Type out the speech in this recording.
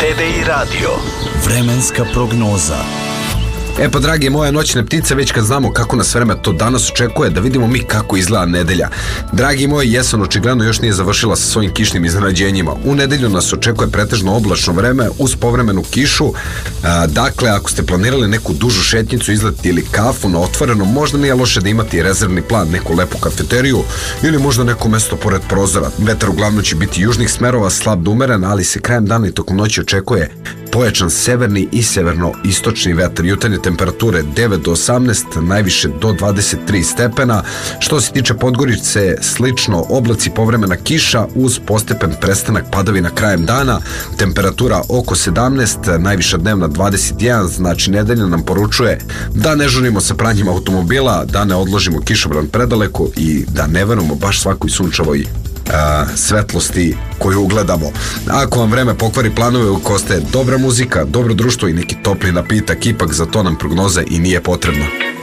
TDI Radio. Vremenska prognoza. E pa dragi moje noćne ptice, već kad znamo kako nas vreme to danas očekuje, da vidimo mi kako izgleda nedelja. Dragi moji, jesen očigledno još nije završila sa svojim kišnim iznenađenjima. U nedelju nas očekuje pretežno oblačno vreme uz povremenu kišu. Dakle, ako ste planirali neku dužu šetnjicu, izlet ili kafu na otvoreno, možda nije loše da imate i rezervni plan, neku lepu kafeteriju ili možda neko mesto pored prozora. Vetar uglavnom će biti južnih smerova, slab do umeren, ali se krajem dana i tokom noći očekuje pojačan severni i severno-istočni vetar. Jutarnje temperature 9 do 18, najviše do 23 stepena. Što se tiče Podgorice, slično, oblaci, povremena kiša uz postepen prestanak padavina krajem dana. Temperatura oko 17, najviša dnevna 21, znači nedelja nam poručuje da ne žurimo sa pranjem automobila, da ne odložimo kišobran predaleko i da ne verujemo baš svakoj sunčevoj svetlosti koju ugledamo. Ako vam vreme pokvari planove, ako ostaje dobra muzika, dobro društvo i neki topli napitak, ipak za to nam prognoza i nije potrebna.